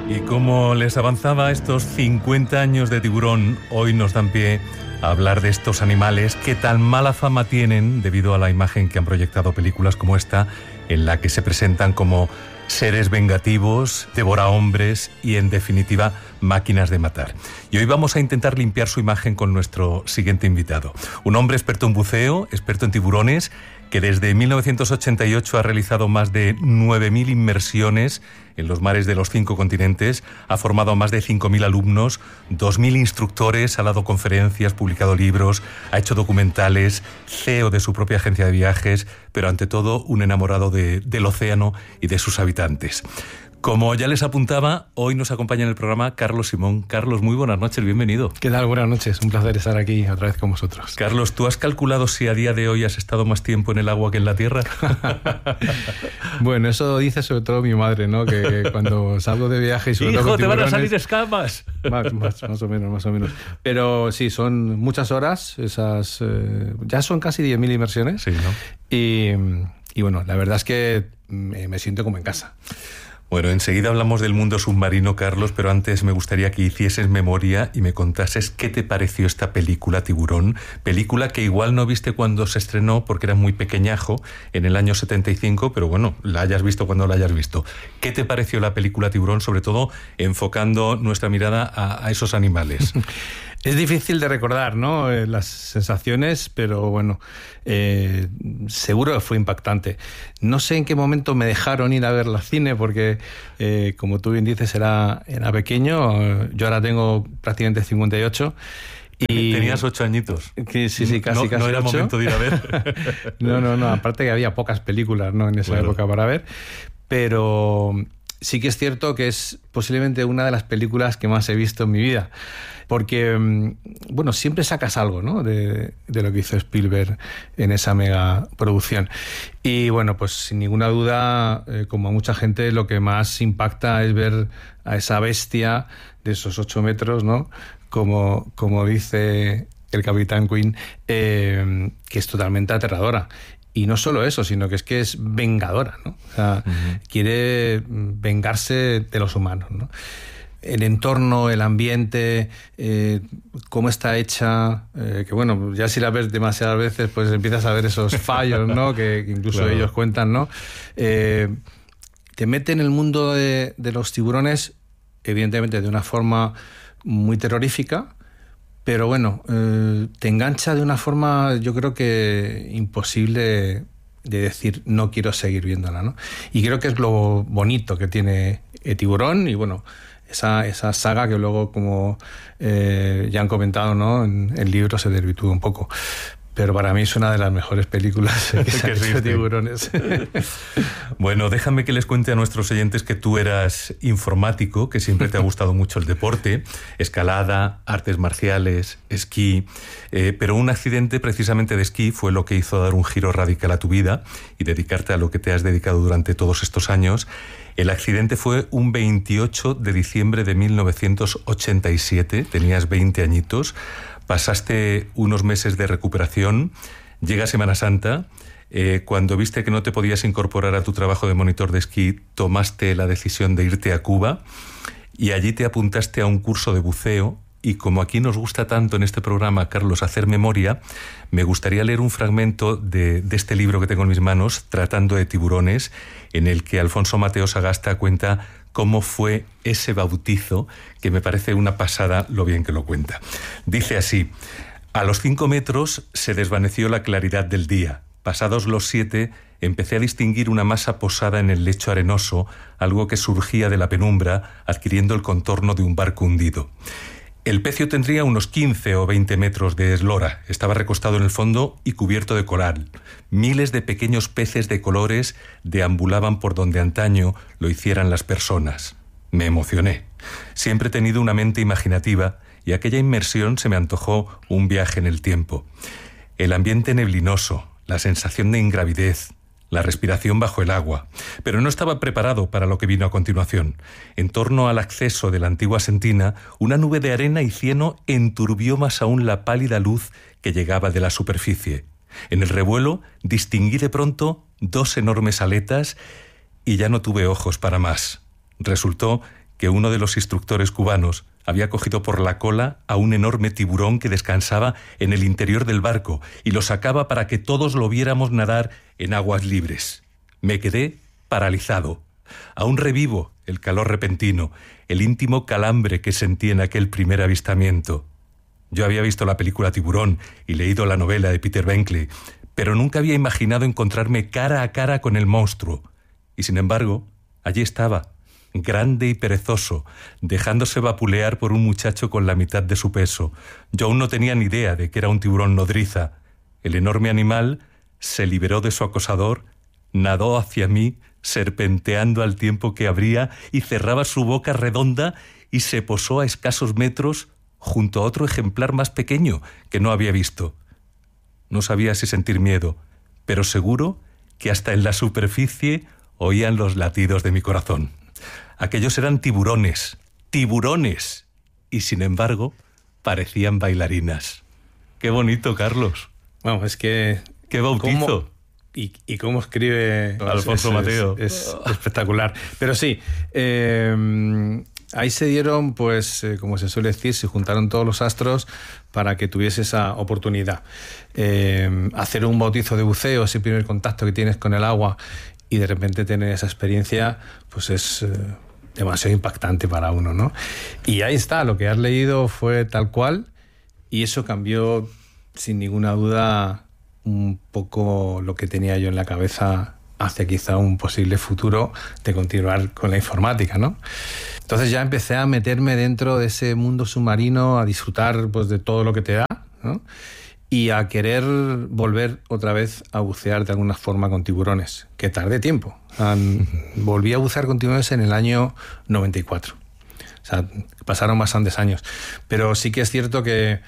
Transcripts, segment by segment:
Y como les avanzaba, estos 50 años de Tiburón hoy nos dan pie a hablar de estos animales que tan mala fama tienen debido a la imagen que han proyectado películas como esta, en la que se presentan como seres vengativos, devorahombres y, en definitiva, máquinas de matar. Y hoy vamos a intentar limpiar su imagen con nuestro siguiente invitado. Un hombre experto en buceo, experto en tiburones, que desde 1988 ha realizado más de 9.000 inmersiones en los mares de los 5 continentes, ha formado a más de 5.000 alumnos, 2.000 instructores, ha dado conferencias, publicado libros, ha hecho documentales, CEO de su propia agencia de viajes, pero ante todo un enamorado del océano y de sus habitantes. Como ya les apuntaba, hoy nos acompaña en el programa Carlos Simón. Carlos, muy buenas noches, bienvenido. ¿Qué tal? Buenas noches, un placer estar aquí otra vez con vosotros. Carlos, ¿tú has calculado si a día de hoy has estado más tiempo en el agua que en la tierra? Bueno, eso dice sobre todo mi madre, ¿no? Que cuando salgo de viaje y sobre todo con tiburones, ¡hijo, te van a salir escamas! Más o menos. Pero sí, son muchas horas, esas ya son casi 10.000 inmersiones. Sí, ¿no? Y bueno, la verdad es que me siento como en casa. Bueno, enseguida hablamos del mundo submarino, Carlos, pero antes me gustaría que hicieses memoria y me contases qué te pareció esta película Tiburón, película que igual no viste cuando se estrenó porque era muy pequeñajo, en el año 75, pero bueno, la hayas visto cuando la hayas visto. ¿Qué te pareció la película Tiburón, sobre todo enfocando nuestra mirada a esos animales? Es difícil de recordar, ¿no? Las sensaciones, pero bueno, seguro que fue impactante. No sé en qué momento me dejaron ir a verla al cine porque, como tú bien dices, era pequeño. Yo ahora tengo prácticamente 58. Y tenías 8 añitos. Sí, casi. No era 8. momento de ir a ver. No, aparte que había pocas películas, ¿no? En esa época para ver. Pero sí que es cierto que es posiblemente una de las películas que más he visto en mi vida. Porque, bueno, siempre sacas algo, ¿no? de lo que hizo Spielberg en esa mega producción. Y bueno, pues sin ninguna duda, como a mucha gente, lo que más impacta es ver a esa bestia de esos 8 metros, ¿no? Como dice el Capitán Quinn, que es totalmente aterradora. Y no solo eso, sino que es vengadora, ¿no? O sea, quiere vengarse de los humanos, ¿no? El entorno, el ambiente, cómo está hecha, que bueno, ya si la ves demasiadas veces, pues empiezas a ver esos fallos, ¿no? que incluso claro, ellos cuentan, ¿no? Te mete en el mundo de los tiburones, evidentemente de una forma muy terrorífica, pero bueno, te engancha de una forma, yo creo que imposible de decir no quiero seguir viéndola, ¿no? Y creo que es lo bonito que tiene Tiburón y bueno, esa saga que luego, como ya han comentado, ¿no? En el libro se desvirtúa un poco. Pero para mí es una de las mejores películas que se han hecho de tiburones. Bueno, déjame que les cuente a nuestros oyentes que tú eras informático, que siempre te ha gustado mucho el deporte, escalada, artes marciales, esquí, pero un accidente precisamente de esquí fue lo que hizo dar un giro radical a tu vida y dedicarte a lo que te has dedicado durante todos estos años. El accidente fue un 28 de diciembre de 1987, tenías 20 añitos. Pasaste unos meses de recuperación, llega Semana Santa, cuando viste que no te podías incorporar a tu trabajo de monitor de esquí, tomaste la decisión de irte a Cuba y allí te apuntaste a un curso de buceo. Y como aquí nos gusta tanto en este programa, Carlos, hacer memoria, me gustaría leer un fragmento de este libro que tengo en mis manos, Tratando de tiburones, en el que Alfonso Mateo Sagasta cuenta cómo fue ese bautizo, que me parece una pasada lo bien que lo cuenta. Dice así: a los 5 metros se desvaneció la claridad del día. Pasados los 7, empecé a distinguir una masa posada en el lecho arenoso, algo que surgía de la penumbra, adquiriendo el contorno de un barco hundido. El pecio tendría unos 15 o 20 metros de eslora, estaba recostado en el fondo y cubierto de coral. Miles de pequeños peces de colores deambulaban por donde antaño lo hicieran las personas. Me emocioné. Siempre he tenido una mente imaginativa y aquella inmersión se me antojó un viaje en el tiempo. El ambiente neblinoso, la sensación de ingravidez, la respiración bajo el agua, pero no estaba preparado para lo que vino a continuación. En torno al acceso de la antigua Sentina, una nube de arena y cieno enturbió más aún la pálida luz que llegaba de la superficie. En el revuelo distinguí de pronto 2 enormes aletas y ya no tuve ojos para más. Resultó que uno de los instructores cubanos había cogido por la cola a un enorme tiburón que descansaba en el interior del barco y lo sacaba para que todos lo viéramos nadar en aguas libres. Me quedé paralizado. Aún revivo el calor repentino, el íntimo calambre que sentí en aquel primer avistamiento. Yo había visto la película Tiburón y leído la novela de Peter Benchley, pero nunca había imaginado encontrarme cara a cara con el monstruo. Y sin embargo, allí estaba, grande y perezoso, dejándose vapulear por un muchacho con la mitad de su peso. Yo aún no tenía ni idea de que era un tiburón nodriza. El enorme animal se liberó de su acosador, nadó hacia mí, serpenteando al tiempo que abría y cerraba su boca redonda y se posó a escasos metros junto a otro ejemplar más pequeño que no había visto. No sabía si sentir miedo, pero seguro que hasta en la superficie oían los latidos de mi corazón. Aquellos eran tiburones, ¡tiburones! Y sin embargo, parecían bailarinas. ¡Qué bonito, Carlos! Bueno, es que... ¡Qué bautizo! Y cómo escribe Alfonso Mateo. Es espectacular. Pero sí, ahí se dieron, pues, como se suele decir, se juntaron todos los astros para que tuviese esa oportunidad. Hacer un bautizo de buceo, ese primer contacto que tienes con el agua y de repente tener esa experiencia, pues es demasiado impactante para uno, ¿no? Y ahí está, lo que has leído fue tal cual y eso cambió sin ninguna duda un poco lo que tenía yo en la cabeza hacia quizá un posible futuro de continuar con la informática, ¿no? Entonces ya empecé a meterme dentro de ese mundo submarino, a disfrutar pues de todo lo que te da, ¿no? Y a querer volver otra vez a bucear de alguna forma con tiburones, que tardé tiempo. Volví a bucear con tiburones en el año 94. O sea, pasaron bastantes años. Pero sí que es cierto que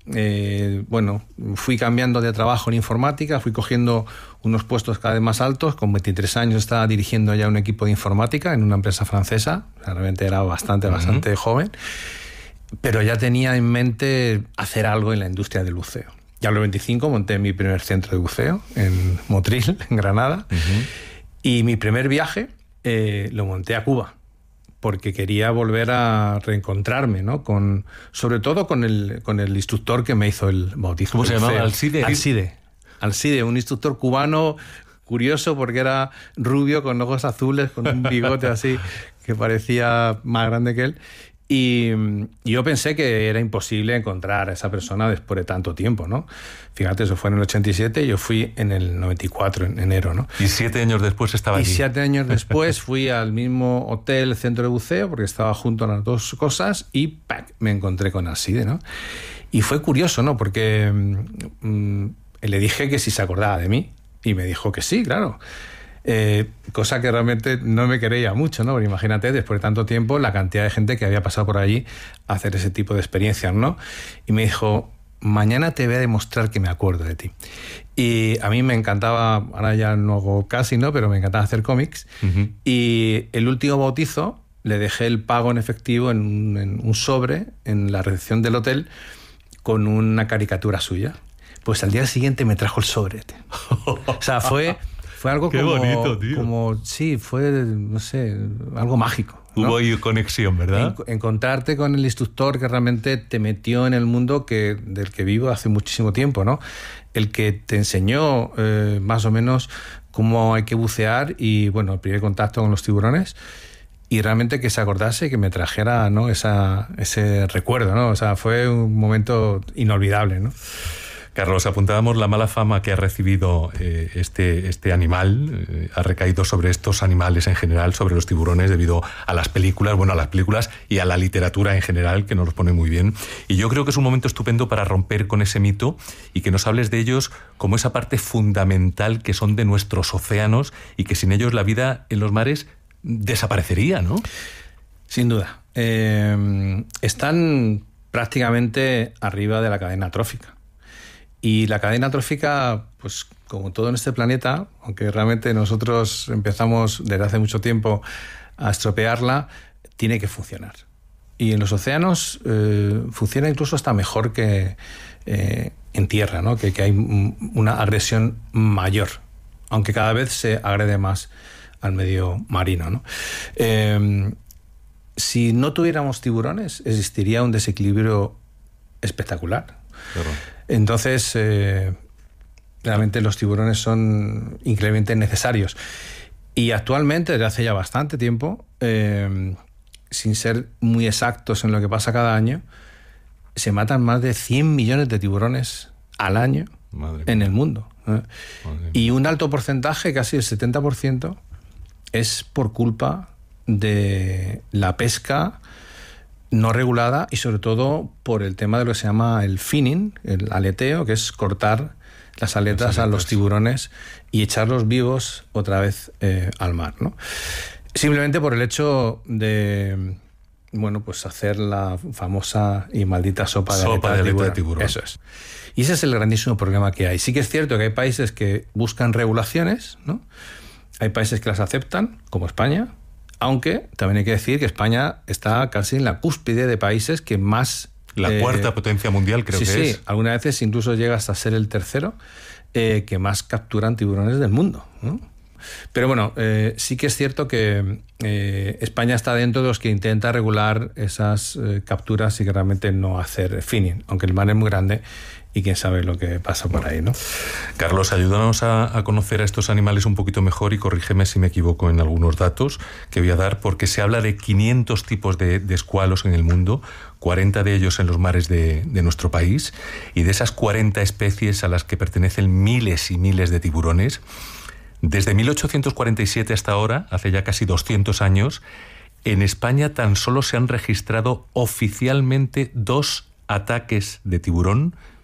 fui cambiando de trabajo en informática, fui cogiendo unos puestos cada vez más altos. Con 23 años estaba dirigiendo ya un equipo de informática en una empresa francesa. Realmente era bastante joven. Pero ya tenía en mente hacer algo en la industria del buceo. Ya a los 25 monté mi primer centro de buceo en Motril, en Granada. Y mi primer viaje lo monté a Cuba, porque quería volver a reencontrarme, ¿no? Sobre todo con el instructor que me hizo el bautizo. ¿Cómo se llamaba? Alcide, un instructor cubano curioso porque era rubio, con ojos azules, con un bigote así que parecía más grande que él. Y yo pensé que era imposible encontrar a esa persona después de tanto tiempo, ¿no? Fíjate, eso fue en el 87 y yo fui en el 94, en enero, ¿no? Y 7 años después estaba allí. Y 7 años después fui al mismo hotel, centro de buceo, porque estaba junto a las dos cosas y ¡pac!, me encontré con Alcide, ¿no? Y fue curioso, ¿no? Porque le dije que si se acordaba de mí y me dijo que sí, claro. Cosa que realmente no me creía mucho, ¿no? Porque imagínate, después de tanto tiempo, la cantidad de gente que había pasado por allí a hacer ese tipo de experiencias, ¿no? Y me dijo, mañana te voy a demostrar que me acuerdo de ti. Y a mí me encantaba, ahora ya no hago casi, ¿no? Pero me encantaba hacer cómics. Y el último bautizo le dejé el pago en efectivo en un sobre en la recepción del hotel con una caricatura suya. Pues al día siguiente me trajo el sobre. O sea, fue algo Qué como... bonito, tío. Sí, fue, no sé, algo mágico, ¿no? Hubo ahí conexión, ¿verdad? Encontrarte con el instructor que realmente te metió en el mundo del que vivo hace muchísimo tiempo, ¿no? El que te enseñó más o menos cómo hay que bucear y, bueno, el primer contacto con los tiburones y realmente que se acordase y que me trajera, ¿no? ese recuerdo, ¿no? O sea, fue un momento inolvidable, ¿no? Carlos, apuntábamos la mala fama que ha recibido este animal, ha recaído sobre estos animales en general, sobre los tiburones, debido a las películas, y a la literatura en general, que nos los pone muy bien. Y yo creo que es un momento estupendo para romper con ese mito y que nos hables de ellos como esa parte fundamental que son de nuestros océanos y que sin ellos la vida en los mares desaparecería, ¿no? Sin duda. Están prácticamente arriba de la cadena trófica. Y la cadena trófica, pues como todo en este planeta, aunque realmente nosotros empezamos desde hace mucho tiempo a estropearla, tiene que funcionar. Y en los océanos funciona incluso hasta mejor que en tierra, ¿no? Que hay una agresión mayor, aunque cada vez se agrede más al medio marino, ¿no? Si no tuviéramos tiburones, existiría un desequilibrio espectacular. Claro. Entonces, realmente los tiburones son increíblemente necesarios. Y actualmente, desde hace ya bastante tiempo, sin ser muy exactos en lo que pasa cada año, se matan más de 100 millones de tiburones al año en el mundo. Y un alto porcentaje, casi el 70%, es por culpa de la pesca no regulada y sobre todo por el tema de lo que se llama el finning, el aleteo, que es cortar las aletas a los tiburones y echarlos vivos otra vez al mar, ¿no? Simplemente por el hecho de, bueno, pues hacer la famosa y maldita sopa de aleta de tiburón. Eso es. Y ese es el grandísimo problema que hay. Sí que es cierto que hay países que buscan regulaciones, ¿no? Hay países que las aceptan, como España, aunque también hay que decir que España está casi en la cúspide de países que más... La cuarta potencia mundial, creo que es. Sí, algunas veces incluso llega hasta ser el tercero que más capturan tiburones del mundo, ¿no? Pero bueno, sí que es cierto que España está dentro de los que intenta regular esas capturas y que realmente no hacer finning, aunque el mar es muy grande y quién sabe lo que pasa por ahí, ¿no? Carlos, ayúdanos a conocer a estos animales un poquito mejor y corrígeme si me equivoco en algunos datos que voy a dar, porque se habla de 500 tipos de escualos en el mundo, 40 de ellos en los mares de nuestro país, y de esas 40 especies a las que pertenecen miles y miles de tiburones. Desde 1847 hasta ahora, hace ya casi 200 años, en España tan solo se han registrado oficialmente 2 ataques de tiburón